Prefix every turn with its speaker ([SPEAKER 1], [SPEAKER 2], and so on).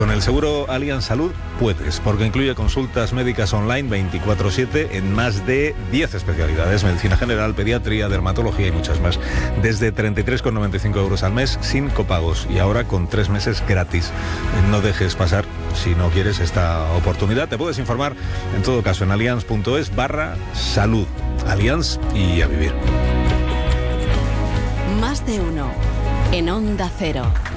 [SPEAKER 1] Con el seguro Allianz Salud puedes, porque incluye consultas médicas online 24/7 en más de 10 especialidades: medicina general, pediatría, dermatología y muchas más. Desde 33,95 euros al mes, sin copagos, y ahora con 3 meses gratis. No dejes pasar, si no quieres, esta oportunidad. Te puedes informar, en todo caso, en allianz.es/salud. Allianz, y a vivir.
[SPEAKER 2] Más de uno en Onda Cero.